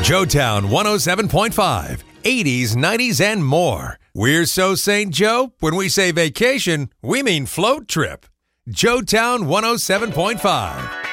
Joetown 107.5, 80s, 90s, and more. We're so St. Joe, when we say vacation, we mean float trip. Joetown 107.5.